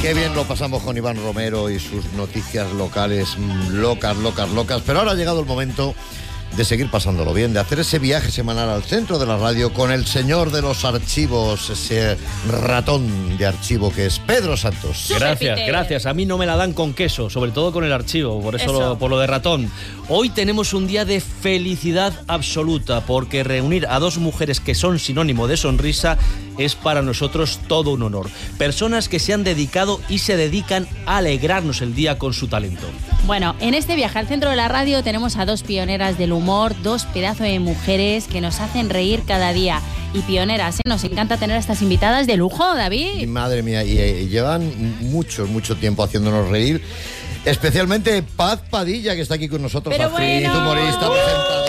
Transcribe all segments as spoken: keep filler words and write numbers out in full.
Qué bien lo pasamos con Iván Romero y sus noticias locales locas, locas, locas. Pero ahora ha llegado el momento de seguir pasándolo bien, de hacer ese viaje semanal al centro de la radio con el señor de los archivos, ese ratón de archivo que es Pedro Santos. Gracias, gracias. A mí no me la dan con queso, sobre todo con el archivo, por eso, eso. Lo, por lo de ratón. Hoy tenemos un día de felicidad absoluta, porque reunir a dos mujeres que son sinónimo de sonrisa es para nosotros todo un honor. Personas que se han dedicado y se dedican a alegrarnos el día con su talento. Bueno, en este viaje al centro de la radio tenemos a dos pioneras del humor, dos pedazos de mujeres que nos hacen reír cada día. Y pioneras, ¿eh? Nos encanta tener a estas invitadas de lujo, David. Y madre mía, y, y llevan mucho, mucho tiempo haciéndonos reír. Especialmente Paz Padilla, que está aquí con nosotros. Pero actriz, bueno. humorista, uh, presentadora.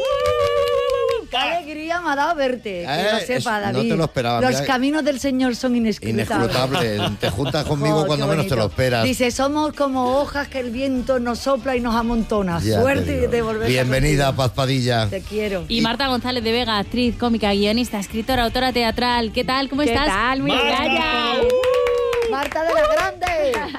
¡Qué alegría me ha dado verte! Eh, que lo sepa, es, David. no te lo esperaba. Los mira, caminos del Señor son inescrutables. Inescrutables. Te juntas conmigo Oh, cuando menos te lo esperas. Dice, somos como hojas que el viento nos sopla y nos amontona. Ya Suerte de volver. Bienvenida, Paz Padilla. Te quiero. Y Marta González de Vega, actriz, cómica, guionista, escritora, autora teatral. ¿Qué tal? ¿Cómo ¿Qué estás? tal? Muy bien. Uh, Marta de la Grande.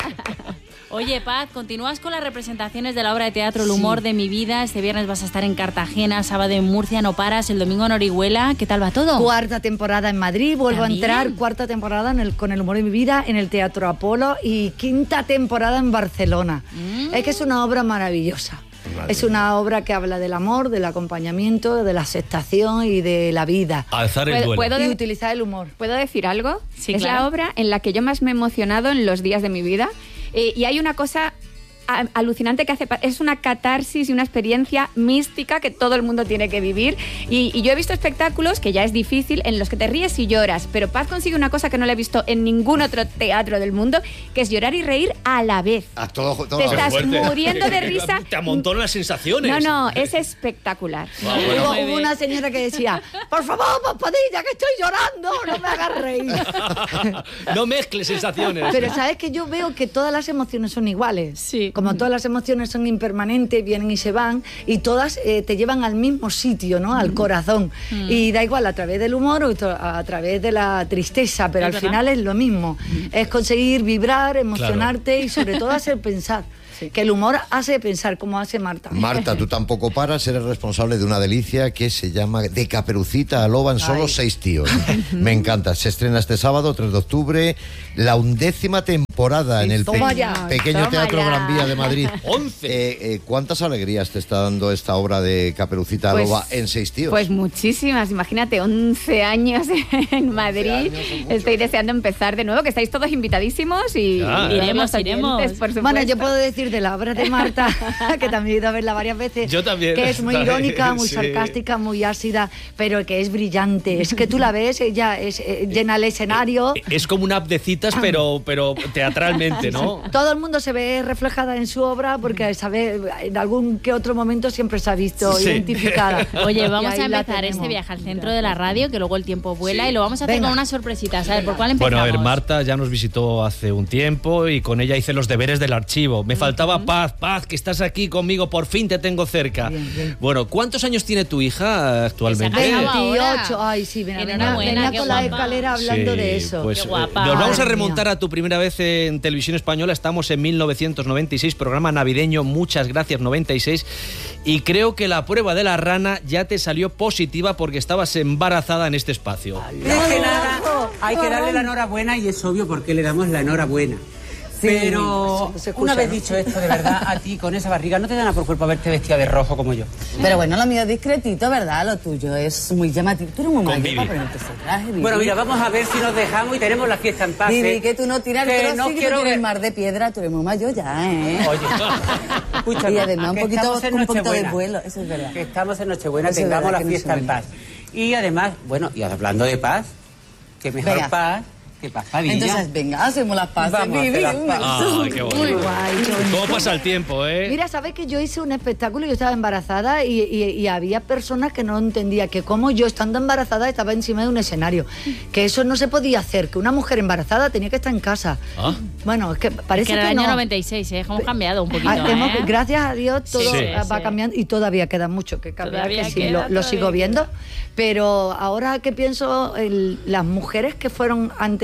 Oye, Paz, continúas con las representaciones de la obra de teatro El humor sí. de mi vida. Este viernes vas a estar en Cartagena, sábado en Murcia, no paras, el domingo en Orihuela. ¿Qué tal va todo? Cuarta temporada en Madrid, vuelvo ¿También? a entrar, cuarta temporada en el, con El humor de mi vida en el Teatro Apolo y quinta temporada en Barcelona. Mm. Es que es una obra maravillosa. Madre es una obra que habla del amor, del acompañamiento, de la aceptación y de la vida. Alzar el duelo. ¿Puedo y de- utilizar el humor. ¿Puedo decir algo? Sí, es claro. la obra en la que yo más me he emocionado en los días de mi vida. Eh, y hay una cosa a- alucinante que hace, es una catarsis y una experiencia mística que todo el mundo tiene que vivir. Y, y yo he visto espectáculos, que ya es difícil, en los que te ríes y lloras, pero Paz consigue una cosa que no la he visto en ningún otro teatro del mundo, que es llorar y reír a la vez. A todo, todo Te a la estás vez. muriendo de risa. Te amontonan las sensaciones. No, no, es espectacular. Ah, bueno. Hubo, hubo una señora que decía, por favor, Paz Padilla, que estoy llorando, no me hagas reír. No mezcles sensaciones. Pero sabes que yo veo que todas las emociones son iguales. Sí. Como todas las emociones son impermanentes, vienen y se van, y todas eh, te llevan al mismo sitio, ¿no? Al corazón. Mm. Y da igual, a través del humor o a través de la tristeza, pero ¿Es al verdad? final es lo mismo. Mm. Es conseguir vibrar, emocionarte claro. y sobre todo hacer pensar. Sí. Que el humor hace pensar, como hace Marta. Marta, tú tampoco paras, eres responsable de una delicia que se llama De Caperucita a Loba en solo Ay. seis tíos. Me encanta. Se estrena este sábado, tres de octubre, la undécima temporada sí, en el pe- pequeño Toma Teatro ya. Gran Vía de Madrid. once. Eh, eh, ¿Cuántas alegrías te está dando esta obra de Caperucita a Pues, Loba en seis tíos? Pues muchísimas. Imagínate, once años en Madrid. años Estoy deseando empezar de nuevo, que estáis todos invitadísimos y Ah, y iremos, los iremos. oyentes, por supuesto. Bueno, yo puedo decir de la obra de Marta, que también he ido a verla varias veces, Yo también. que es muy irónica, muy Sí. sarcástica, muy ácida, pero que es brillante. Es que tú la ves, ella es, eh, llena el escenario. Es como una app de citas, pero, pero teatralmente, ¿no? Todo el mundo se ve reflejada en su obra porque sabe, en algún que otro momento siempre se ha visto Sí. identificada. Oye, vamos Y ahí a la empezar este tenemos. viaje al centro de la radio, que luego el tiempo vuela, Sí. y lo vamos a hacer Venga. con una sorpresita, ¿sabes? ¿Por cuál empezamos? Bueno, a ver, Marta ya nos visitó hace un tiempo y con ella hice los deberes del archivo. Me faltaba Paz, Paz, que estás aquí conmigo, por fin te tengo cerca. Bien, bien. Bueno, ¿cuántos años tiene tu hija actualmente? Que se acaba. veintiocho, ay sí, venga, venga, Enhorabuena, venía qué con la guapa. escalera hablando Sí, de eso. Pues, Qué eh, guapa. nos vamos a Madre remontar mía. a tu primera vez en televisión española. Estamos en mil novecientos noventa y seis, programa navideño. Muchas gracias, noventa y seis. Y creo que la prueba de la rana ya te salió positiva porque estabas embarazada en este espacio. Más que nada, hay que darle la enhorabuena y es obvio por qué le damos la enhorabuena. Sí, Pero se- se excusa, una vez ¿no? dicho esto, de verdad, a ti con esa barriga no te dan a por cuerpo a verte vestida de rojo como yo. Pero bueno, lo mío es discretito, ¿verdad? Lo tuyo es muy llamativo. Tú eres muy mayor Vivi. para ponerte ese traje, Vivi. Bueno, mira, vamos a ver si nos dejamos y tenemos la fiesta en paz. Vivi, ¿eh? que tú no tiras, Que pero no sí que quiero tú tienes ver- mar de piedra, tú eres muy mayor ya, ¿eh? Oye, escúchame, Y además un que poquito, estamos en con un poquito de Nochebuena. vuelo, eso es verdad. Que estamos en Nochebuena, Eso es tengamos verdad la que fiesta en Nochebuena. paz. Y además, bueno, y hablando de paz, que mejor Venga. paz que paz, Padilla. Entonces, venga, hacemos las paces, Vamos a hacer Vivi. las paces. Ah, qué bonito. Muy guay, qué bonito. ¿Cómo pasa el tiempo, eh? Mira, ¿sabes que yo hice un espectáculo? Yo estaba embarazada y, y- y había personas que no entendían que como yo, estando embarazada, estaba encima de un escenario. Que eso no se podía hacer, que una mujer embarazada tenía que estar en casa. Ah. Bueno, es que parece que era que el año no. noventa y seis, ¿eh? Hemos cambiado un poquito, Ah, hemos- ¿eh? Gracias a Dios todo Sí, va sí. cambiando y todavía queda mucho que cambiar, Todavía que sí, queda, lo, lo todavía sigo queda. viendo. Pero ahora que pienso, el- las mujeres que fueron antes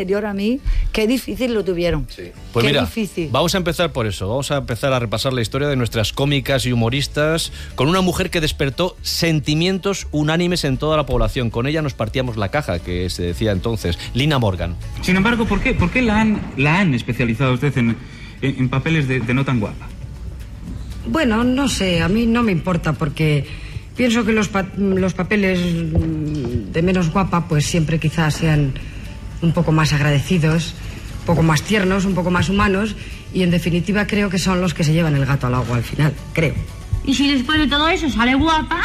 anterior a mí, qué difícil lo tuvieron. Sí. Pues qué mira, difícil. vamos a empezar por eso. Vamos a empezar a repasar la historia de nuestras cómicas y humoristas con una mujer que despertó sentimientos unánimes en toda la población. Con ella nos partíamos la caja, que se decía entonces. Lina Morgan. Sin embargo, ¿por qué, por qué la, han, la han especializado usted en, en, en papeles de, de no tan guapa? Bueno, no sé, a mí no me importa porque pienso que los, pa los papeles de menos guapa pues siempre quizás sean un poco más agradecidos, un poco más tiernos, un poco más humanos y en definitiva creo que son los que se llevan el gato al agua al final, creo. Y si después de todo eso sale guapa...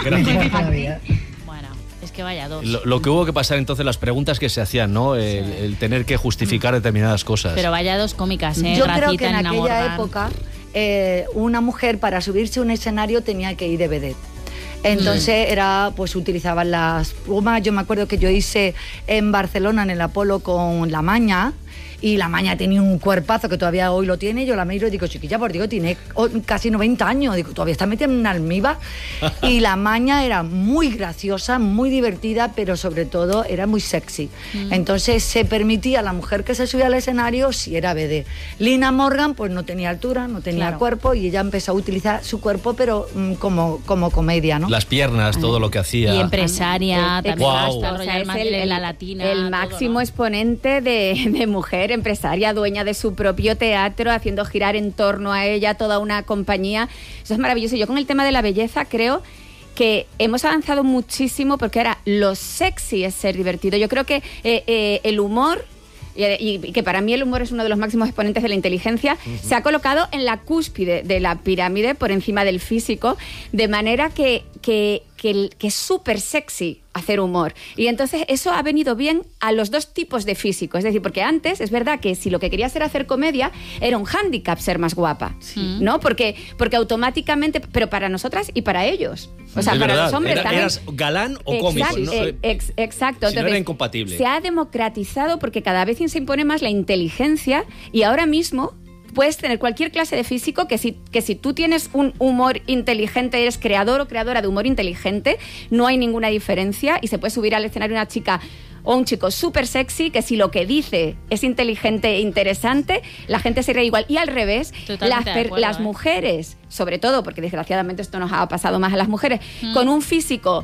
Bueno, es que vaya dos. Lo, lo que hubo que pasar entonces, las preguntas que se hacían, ¿no? El, sí. el tener que justificar determinadas cosas. Pero vaya dos cómicas, ¿eh? Yo Gracita, creo que en Nina aquella Morgan. época eh, una mujer para subirse a un escenario tenía que ir de vedette. Entonces era, pues utilizaban las plumas. Yo me acuerdo que yo hice en Barcelona, en el Apolo, con La Maña, y La Maña tenía un cuerpazo que todavía hoy lo tiene. Yo la miro y digo, chiquilla, por Dios, tiene casi noventa años. Digo, todavía está metida en una almíbar. Y La Maña era muy graciosa, muy divertida, pero sobre todo era muy sexy. Mm. Entonces se permitía a la mujer que se subía al escenario si era vedette. Lina Morgan, pues no tenía altura, no tenía claro. cuerpo, y ella empezó a utilizar su cuerpo, pero mm, como, como comedia, ¿no? Las piernas, todo lo que hacía. Y empresaria, el, también. Wow. O sea, es el, el, la latina. El máximo todo, ¿no? exponente de, de mujer empresaria, dueña de su propio teatro, haciendo girar en torno a ella toda una compañía. Eso es maravilloso. Yo con el tema de la belleza creo que hemos avanzado muchísimo, porque ahora lo sexy es ser divertido. Yo creo que eh, eh, el humor, y, y que para mí el humor es uno de los máximos exponentes de la inteligencia, uh-huh. se ha colocado en la cúspide de la pirámide, por encima del físico, de manera que, que, que, que es súper sexy hacer humor. Y entonces eso ha venido bien a los dos tipos de físico. Es decir, porque antes es verdad que si lo que querías era hacer comedia, era un hándicap ser más guapa, sí. ¿no? Porque, porque automáticamente, pero para nosotras y para ellos. O sea, es para verdad. los hombres Era, también. ¿Eras galán o cómico? Exacto, ¿no? ex, exacto. Si no Entonces, era incompatible. Se ha democratizado porque cada vez se impone más la inteligencia, y ahora mismo puedes tener cualquier clase de físico que si, que si tú tienes un humor inteligente, eres creador o creadora de humor inteligente, no hay ninguna diferencia, y se puede subir al escenario una chica o un chico súper sexy que si lo que dice es inteligente e interesante, la gente se ríe igual. Y al revés, las, de acuerdo, las ¿eh? mujeres, sobre todo, porque desgraciadamente esto nos ha pasado más a las mujeres, mm. con un físico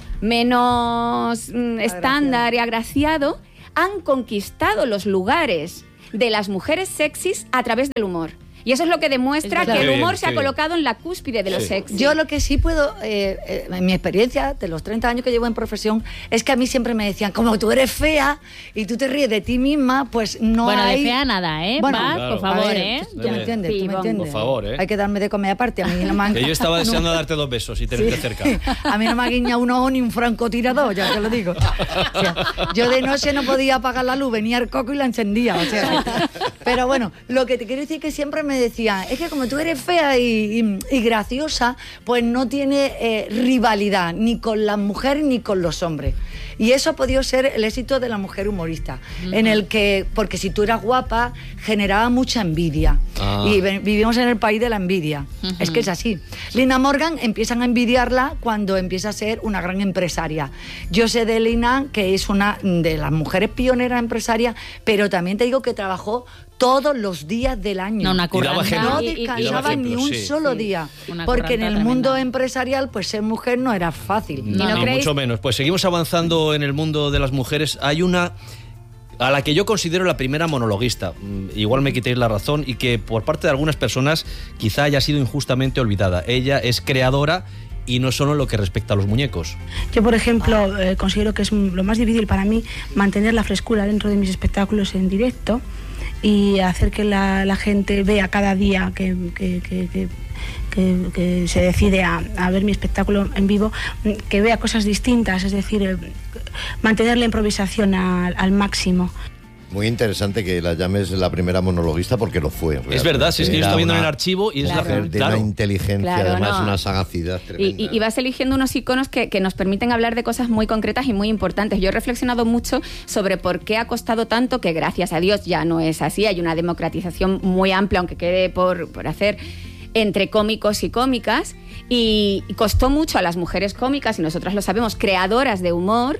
menos mm, estándar y agraciado, han conquistado los lugares de las mujeres sexys a través del humor. Y eso es lo que demuestra que el humor bien, se ha bien. colocado en la cúspide de sí. los sexy. Yo lo que sí puedo, eh, eh, en mi experiencia de los treinta años que llevo en profesión, es que a mí siempre me decían, como tú eres fea y tú te ríes de ti misma, pues no bueno, hay... Bueno, de fea nada, ¿eh? Bueno, Paz, claro. por favor, ver, ¿eh? Tú, tú me entiendes, sí, tú me entiendes. Por favor, ¿eh? Hay que darme de comer aparte, a mí no me han... Que yo estaba deseando no. darte dos besos y tenerte sí. cerca. A mí no me ha guiñado un ojo ni un francotirador, ya te lo digo. O sea, yo de noche no podía apagar la luz, venía el coco y la encendía, o sea... Pero bueno, lo que te quiero decir es que siempre me decían, es que como tú eres fea y, y, y graciosa, pues no tiene eh, rivalidad ni con las mujeres ni con los hombres. Y eso ha podido ser el éxito de la mujer humorista, uh-huh. en el que, porque si tú eras guapa, generaba mucha envidia. Ah. Y vivimos en el país de la envidia. Uh-huh. Es que es así. Lina Morgan empiezan a envidiarla cuando empieza a ser una gran empresaria. Yo sé de Lina que es una de las mujeres pioneras empresarias, pero también te digo que trabajó todos los días del año. No, una curranta. No descansaba ni un sí, solo sí. día. Una porque en el tremenda. mundo empresarial, pues ser mujer no era fácil. No, ¿No ni creéis? mucho menos. Pues seguimos avanzando en el mundo de las mujeres. Hay una a la que yo considero la primera monologuista. Igual me quitéis la razón, y que por parte de algunas personas quizá haya sido injustamente olvidada. Ella es creadora, y no solo en lo que respecta a los muñecos. Yo, por ejemplo, eh, considero que es lo más difícil para mí mantener la frescura dentro de mis espectáculos en directo y hacer que la, la gente vea cada día que, que, que, que, que, que se decide a, a ver mi espectáculo en vivo, que vea cosas distintas, es decir, eh, mantener la improvisación al, al máximo. Muy interesante que la llames la primera monologuista, porque lo fue. Realmente. Es verdad, si es que yo estoy viendo en el archivo y claro. es la de claro. una inteligencia, claro, además no. una sagacidad tremenda. Y, y, y vas eligiendo unos iconos que, que nos permiten hablar de cosas muy concretas y muy importantes. Yo he reflexionado mucho sobre por qué ha costado tanto, que gracias a Dios ya no es así. Hay una democratización muy amplia, aunque quede por, por hacer, entre cómicos y cómicas, y costó mucho a las mujeres cómicas, y nosotras lo sabemos, creadoras de humor,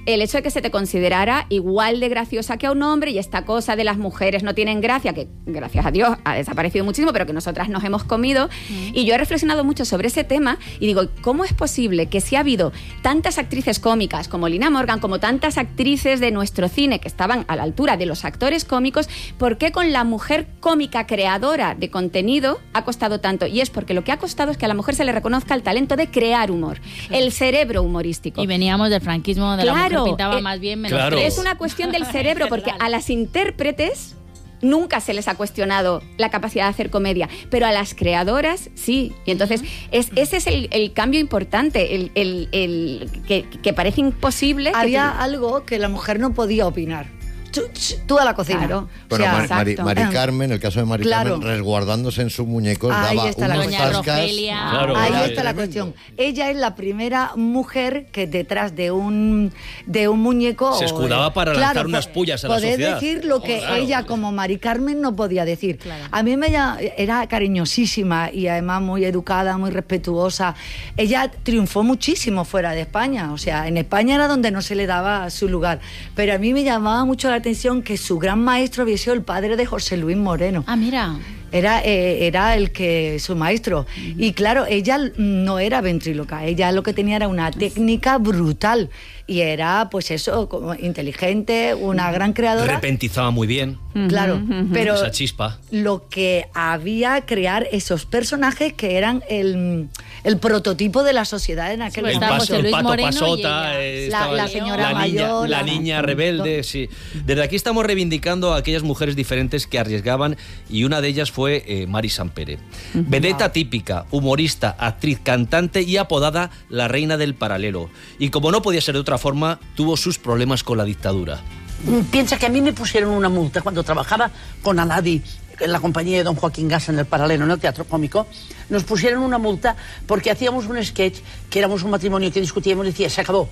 el hecho de que se te considerara igual de graciosa que a un hombre, y esta cosa de las mujeres no tienen gracia, que gracias a Dios ha desaparecido muchísimo, pero que nosotras nos hemos comido. Mm. Y yo he reflexionado mucho sobre ese tema y digo, ¿cómo es posible que si ha habido tantas actrices cómicas como Lina Morgan, como tantas actrices de nuestro cine que estaban a la altura de los actores cómicos, ¿por qué con la mujer cómica creadora de contenido ha costado tanto? Y es porque lo que ha costado es que a la mujer se le reconozca el talento de crear humor, el cerebro humorístico. Y veníamos del franquismo, de claro, la mujer pintaba eh, más bien, menos claro. tres. Es una cuestión del cerebro, porque a las intérpretes nunca se les ha cuestionado la capacidad de hacer comedia, pero a las creadoras sí. Y entonces es, ese es el, el cambio importante, el, el, el que, que parece imposible. Había que tú... algo que la mujer no podía opinar. Tú a la cocina. Claro. Bueno, o sea, Mari, Mari, Mari Carmen, el caso de Mari claro. Carmen, resguardándose en sus muñecos, ahí daba está la unos doña tascas. Claro, ahí claro. está la cuestión. Ella es la primera mujer que detrás de un de un muñeco se escudaba para claro, lanzar unas pullas a la poder sociedad. decir lo que oh, claro. ella como Mari Carmen no podía decir. Claro. A mí me era cariñosísima y además muy educada, muy respetuosa. Ella triunfó muchísimo fuera de España, o sea, en España era donde no se le daba su lugar, pero a mí me llamaba mucho la atención que su gran maestro había sido el padre de José Luis Moreno. Ah, mira. Era, eh, era el que su maestro. Uh-huh. Y claro, ella no era ventríloca, ella lo que tenía era una técnica brutal. Y era, pues eso, como inteligente, una gran creadora. Repentizaba muy bien. Claro, uh-huh. pero esa chispa. Lo que había crear esos personajes que eran el, el prototipo de la sociedad en aquel momento. Sí, el, paso, el pato Moreno pasota, eh, la, la señora la mayor, niña, la niña rebelde, sí. Desde aquí estamos reivindicando a aquellas mujeres diferentes que arriesgaban, y una de ellas fue eh, Mari Sampere. Uh-huh. Vedeta típica, humorista, actriz, cantante y apodada la reina del paralelo. Y como no podía ser de otra forma, tuvo sus problemas con la dictadura. Piensa que a mí me pusieron una multa cuando trabajaba con Aladi en la compañía de don Joaquín Gasa en el Paralelo, en el Teatro Cómico. Nos pusieron una multa porque hacíamos un sketch que éramos un matrimonio que discutíamos y decía, se acabó.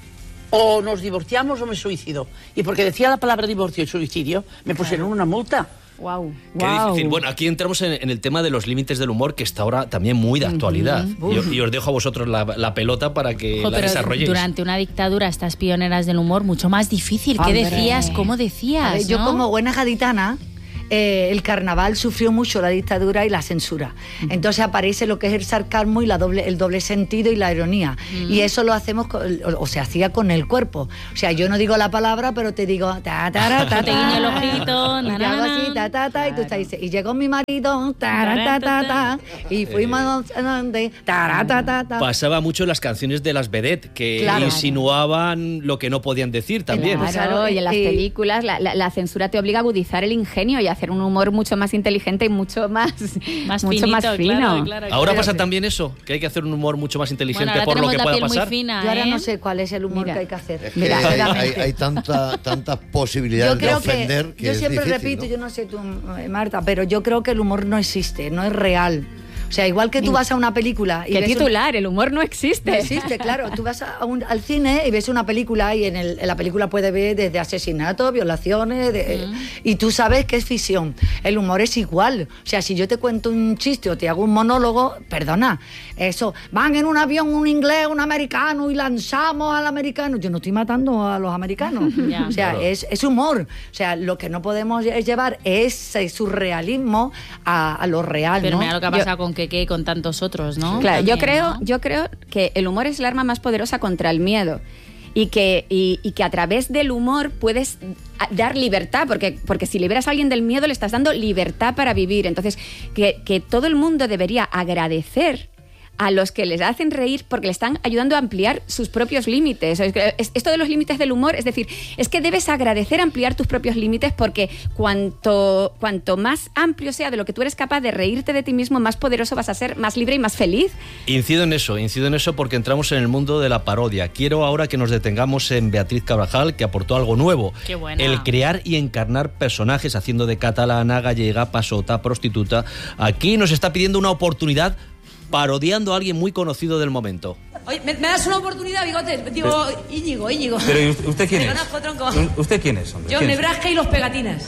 O nos divorciamos o me suicido. Y porque decía la palabra divorcio y suicidio, me pusieron una multa. Wow. Qué wow. difícil. Bueno, aquí entramos en, en el tema de los límites del humor, que está ahora también muy de actualidad. Uh-huh. y, os, y os dejo a vosotros la, la pelota para que Jo, la pero desarrolléis. Durante una dictadura, estas pioneras del humor, mucho más difícil. ¿Qué Hombre. decías? ¿Cómo decías? Ver, yo ¿no? como buena gaditana, eh, el carnaval sufrió mucho la dictadura y la censura. Uh-huh. Entonces aparece lo que es el sarcasmo y la doble, el doble sentido y la ironía. Uh-huh. Y eso lo hacemos, con, o, o se hacía con el cuerpo. O sea, yo no digo la palabra, pero te digo, ta, ta, ta, ta, te guiño el ojito, y te hago así, ta, ta, ta, y tú estás diciendo, y llegó mi marido, ta, ta, ta, ta, y fuimos, eh, ta, ta, ta, ta. Pasaba mucho en las canciones de las vedettes, que claro. insinuaban lo que no podían decir también. Claro, claro, y en las películas la, la, la censura te obliga a agudizar el ingenio y a hacer un humor mucho más inteligente y mucho más, más, mucho finito, más fino. Claro, claro, ahora claro. pasa también eso, que hay que hacer un humor mucho más inteligente bueno, por lo que la pueda piel pasar. Muy fina, yo ahora ¿eh? no sé cuál es el humor Mira. que hay que hacer. Es que Mira, hay, hay, hay tanta, tantas posibilidades yo creo de ofender que, que yo es siempre difícil, repito, ¿no? yo no sé tú, Marta, pero yo creo que el humor no existe, no es real. O sea, igual que tú vas a una película y ¿Qué ves titular? Un... El humor no existe. No existe, claro. Tú vas a un, al cine y ves una película y en, el, en la película puedes ver desde asesinatos, violaciones, de, mm. y tú sabes que es ficción. El humor es igual. O sea, si yo te cuento un chiste o te hago un monólogo, perdona, eso, van en un avión un inglés, un americano y lanzamos al americano. Yo no estoy matando a los americanos. Yeah. O sea, claro. es, es humor. O sea, lo que no podemos llevar es ese surrealismo a, a lo real, Pero ¿no? mira lo que ha pasado yo, con Keke y con tantos otros, ¿no? Claro, También, yo creo, ¿no? yo creo que el humor es el arma más poderosa contra el miedo. Y que, y, y que a través del humor puedes dar libertad, porque, porque si liberas a alguien del miedo le estás dando libertad para vivir. Entonces, que, que todo el mundo debería agradecer a los que les hacen reír porque le están ayudando a ampliar sus propios límites. Esto de los límites del humor, es decir, es que debes agradecer ampliar tus propios límites, porque cuanto, cuanto más amplio sea de lo que tú eres capaz de reírte de ti mismo, más poderoso vas a ser, más libre y más feliz. Incido en eso, incido en eso porque entramos en el mundo de la parodia. Quiero ahora que nos detengamos en Beatriz Carvajal, que aportó algo nuevo. Qué buena. El crear y encarnar personajes haciendo de catalana, gallega, pasota, prostituta. Aquí nos está pidiendo una oportunidad parodiando a alguien muy conocido del momento. Oye, ¿me, me das una oportunidad, Bigotes? Digo, pero, Íñigo, Íñigo. Pero ¿usted quién Te es? conozco, tronco. ¿Usted quién es, hombre? Yo, ¿Quién Nebraska es? y los pegatinas.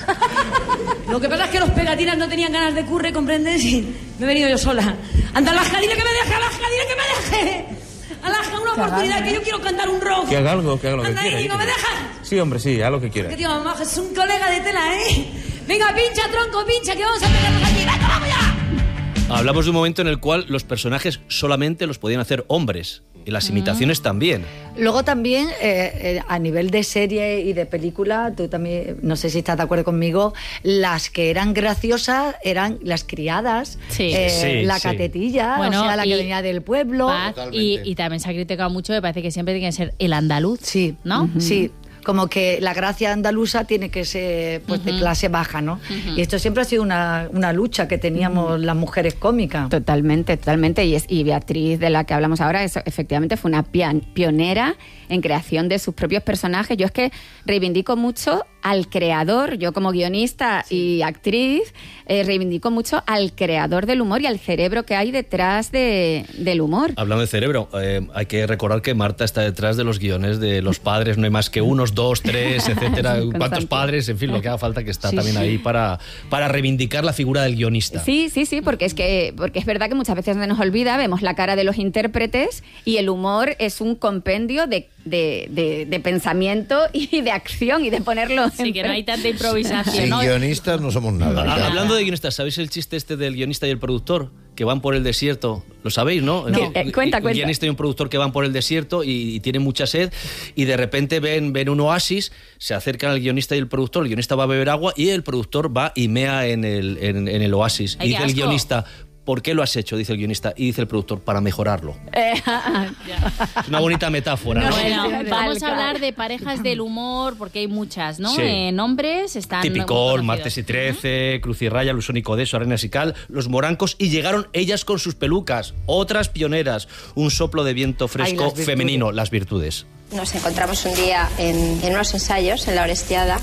Lo que pasa es que los pegatinas no tenían ganas de curre, ¿comprendes? Y me he venido yo sola. ¡Anda, la jadina que me deje, la jadina que me deje! Alaska, una oportunidad, que yo quiero cantar un rock. Que haga algo, que haga lo que Anda, quiera. Íñigo, ¿me dejas? Sí, hombre, sí, haz lo que quiera. Que tío, mamá, es un colega de tela, ¿eh? Venga, pincha, tronco, pincha, que vamos a pegarnos aquí. ¡Venga, vamos ya! Hablamos de un momento en el cual los personajes solamente los podían hacer hombres. Y las imitaciones también. Luego también, eh, eh, a nivel de serie y de película, tú también, no sé si estás de acuerdo conmigo, las que eran graciosas eran las criadas, Sí. eh, Sí, la sí. catetilla, Bueno, o sea, la que y- venía del pueblo. Paz, y, y también se ha criticado mucho, me parece que siempre tiene que ser el andaluz. Sí, ¿no? Sí. Como que la gracia andaluza tiene que ser pues de Ujú. clase baja, ¿no? Ujú. Y esto siempre ha sido una, una lucha que teníamos las mujeres cómicas. Totalmente, totalmente. Y, es, y Beatriz, de la que hablamos ahora, eso, efectivamente fue una pian- pionera en creación de sus propios personajes. Yo es que reivindico mucho al creador, yo como guionista y actriz, eh, reivindico mucho al creador del humor y al cerebro que hay detrás de, del humor. Hablando de cerebro, eh, hay que recordar que Marta está detrás de los guiones de los padres, no hay más que unos, dos, tres, etcétera. ¿Cuántos Constante. padres? En fin, lo que haga falta, que está Sí, también sí. ahí para, para reivindicar la figura del guionista. Sí, sí, sí, porque es que porque es verdad que muchas veces se nos olvida, vemos la cara de los intérpretes y el humor es un compendio de, de, de, de pensamiento y de acción y de ponerlo. Sí, que no hay tanta improvisación, Sin ¿no? guionistas no somos nada. Ah, ya. Hablando de guionistas, ¿sabéis el chiste este del guionista y el productor? Que van por el desierto, lo sabéis, ¿no? No. Un- Eh, cuenta, un cuenta. guionista y un productor que van por el desierto y, y tienen mucha sed y de repente ven, ven un oasis, se acercan al guionista y el productor, el guionista va a beber agua y el productor va y mea en el, en, en el oasis. Ay, Y qué dice el asco. guionista, ¿por qué lo has hecho? Dice el guionista. Y dice el productor, para mejorarlo. Eh, Es una bonita metáfora, ¿no? Bueno, Tal vamos a cual. hablar de parejas del humor, porque hay muchas, ¿no? Sí. Eh, nombres están muy Típico, conocidos. Martes y trece, Cruz y Raya, Lusón y Codeso, Arenas y Cal, Los Morancos, y llegaron ellas con sus pelucas, otras pioneras, un soplo de viento Ay, fresco las virtudes. femenino, las virtudes. Nos encontramos un día en, en unos ensayos en la Orestiada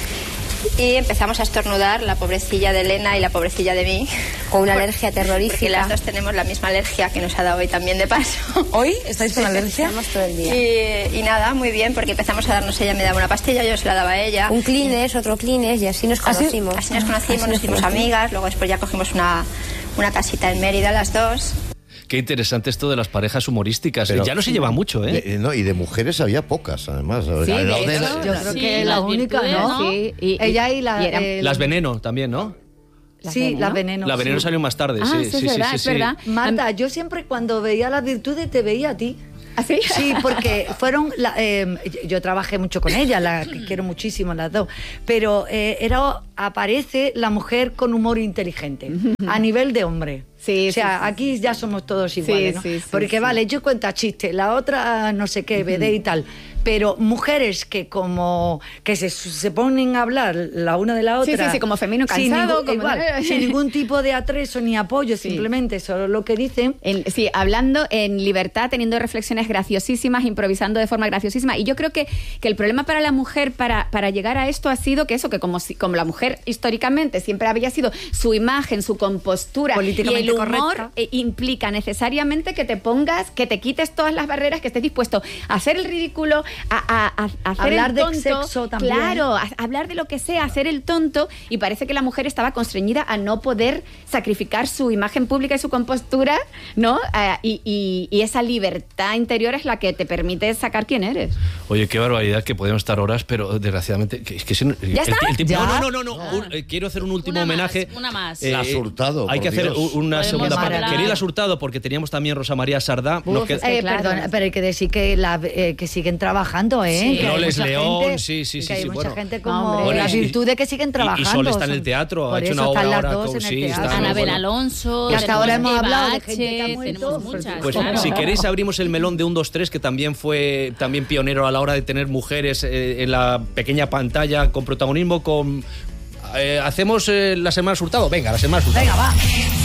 y empezamos a estornudar, la pobrecilla de Elena y la pobrecilla de mí. Con una alergia terrorífica. Porque las dos tenemos la misma alergia que nos ha dado hoy también de paso. ¿Hoy estáis con alergia? Estamos todo el día. Y, y nada, muy bien, porque empezamos a darnos, ella me daba una pastilla, yo se la daba a ella. Un Kleenex, otro Kleenex y así nos Así- conocimos. Así, nos conocimos, Así nos hicimos conocimos. amigas, luego después ya cogimos una, una casita en Mérida las dos. Qué interesante esto de las parejas humorísticas. Pero- ya no se lleva mucho, ¿eh? De- no, y de mujeres había pocas, además. Sí, Al de lado de- hecho, Yo creo Sí, que es la las única, virtudes, ¿no? ¿no? Sí, y- Ella y la... y eran- el- Las Veneno también, ¿no? ¿Las Sí, Veneno? las veneno. La Veneno sí. salió más tarde, Ah, sí, sí, es sí, sí, verdad, sí, es sí. verdad. Marta, yo siempre cuando veía las virtudes te veía a ti. ¿Así? Sí, porque fueron, la- eh, yo trabajé mucho con ella, la que quiero muchísimo las dos, pero eh, era aparece la mujer con humor inteligente a nivel de hombre. Sí, o sea, sí, sí, aquí ya somos todos iguales, ¿no? sí, sí, Porque sí. vale, yo cuento chistes, la otra no sé qué, bebé y tal. Pero mujeres que como que se, se ponen a hablar la una de la Sí, otra sí, sí, como femenino sin cansado, ningún, como- igual, sin ningún tipo de atrezo ni apoyo, Sí. simplemente solo lo que dicen. En- sí, hablando en libertad, teniendo reflexiones graciosísimas, improvisando de forma graciosísima. Y yo creo que, que el problema para la mujer para, para llegar a esto ha sido que eso, que como, si- como la mujer históricamente siempre había sido su imagen, su compostura y Políticamente el humor correcta. eh, implica necesariamente que te pongas, que te quites todas las barreras, que estés dispuesto a hacer el ridículo, a, a- a- a hacer Hablar el de tonto. sexo también. Claro, a, a hablar de lo que sea, hacer el tonto. Y parece que la mujer estaba constreñida a no poder sacrificar su imagen pública y su compostura, ¿no? Ah, y, y- y esa libertad interior es la que te permite sacar quién eres. Oye, qué barbaridad, que podemos estar horas, pero desgraciadamente... Que, es que se- el- ¿Ya está? el tiempo- ¿Ya? No, no, no, no, un- eh, quiero hacer un último Una más, homenaje. una más. Eh, Las Hurtado, Hay por que hacer Dios. u- una Podemos segunda parte. hablar. Quería las Hurtado porque teníamos también Rosa María Sardá. Uf, Nos queda- es que Eh, claro. perdona, pero hay que decir que, la, eh, que siguen trabajando, ¿eh? Sí. Que hay Loles mucha León, gente- sí, sí, sí, que hay sí, mucha bueno. gente No, como hombre. Bueno, las y- virtudes que siguen y- y trabajando. Sol está en el son- teatro, ha por hecho eso una están obra las ahora dos con- en el sí, está teatro. Anabel bueno. Alonso, Y hasta tenemos ahora hemos Eva hablado de H, gente que ha muerto, tenemos pues, muchas. Pues claro. si queréis abrimos el melón de un dos tres, que también fue también pionero a la hora de tener mujeres eh, en la pequeña pantalla con protagonismo. Con eh, hacemos eh, las Hermanas Hurtado. Venga, las Hermanas Hurtado. Venga, va.